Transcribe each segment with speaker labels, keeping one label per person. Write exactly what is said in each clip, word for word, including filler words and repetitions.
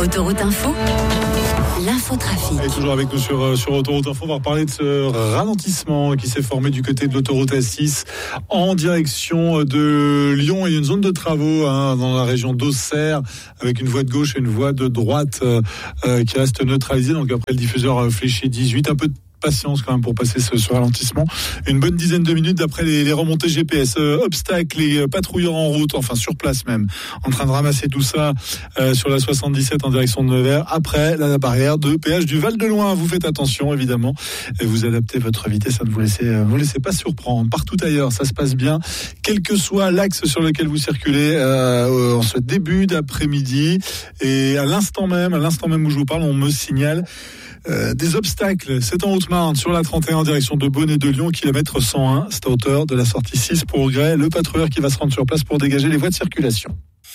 Speaker 1: Autoroute Info, l'infotrafic.
Speaker 2: Et toujours avec nous sur, sur Autoroute Info, on va reparler de ce ralentissement qui s'est formé du côté de l'autoroute A six en direction de Lyon. Il y a une zone de travaux hein, dans la région d'Auxerre avec une voie de gauche et une voie de droite euh, euh, qui reste neutralisée. Donc après le diffuseur fléché dix-huit, un peu de patience quand même pour passer ce, ce ralentissement. Une bonne dizaine de minutes d'après les, les remontées G P S. Euh, obstacles, les patrouilleurs en route, enfin sur place même, en train de ramasser tout ça euh, sur la soixante-dix-sept en direction de Nevers. Après la barrière de péage du Val-de-Loing. Vous faites attention évidemment et vous adaptez votre vitesse. Ça ne vous laissez, euh, vous laissez pas surprendre. Partout ailleurs, ça se passe bien. Quel que soit l'axe sur lequel vous circulez euh, en ce début d'après-midi et à l'instant même, à l'instant même où je vous parle, on me signale Euh, des obstacles. C'est en Haute-Marne sur la trente et un en direction de Beaune et de Lyon, kilomètre cent un. C'est à hauteur de la sortie six pour Grès. Le patrouilleur qui va se rendre sur place pour dégager les voies de circulation.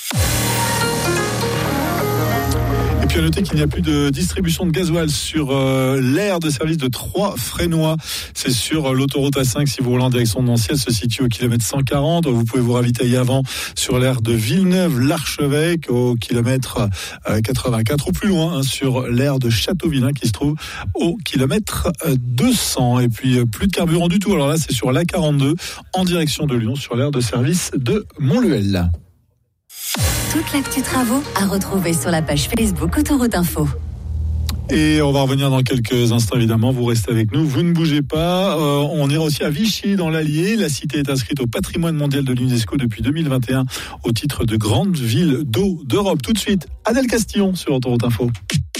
Speaker 2: Et puis à noter qu'il n'y a plus de distribution de gasoil sur euh, l'aire de service de Troyes-Fresnoy. C'est sur euh, l'autoroute A cinq si vous roulez en direction de Nancy. Elle se situe au kilomètre cent quarante. Vous pouvez vous ravitailler avant sur l'aire de Villeneuve-l'Archevêque au kilomètre euh, quatre-vingt-quatre ou plus loin hein, sur l'aire de Châteauvillain qui se trouve au kilomètre euh, deux cents. Et puis euh, plus de carburant du tout. Alors là c'est sur l'A quarante-deux en direction de Lyon sur l'aire de service de Montluel.
Speaker 1: Toute l'actu travaux à retrouver sur la page Facebook Autoroute Info.
Speaker 2: Et on va revenir dans quelques instants, évidemment. Vous restez avec nous. Vous ne bougez pas. Euh, on ira aussi à Vichy, dans l'Allier. La cité est inscrite au patrimoine mondial de l'UNESCO depuis deux mille vingt et un au titre de grande ville d'eau d'Europe. Tout de suite, Adèle Castillon sur Autoroute Info.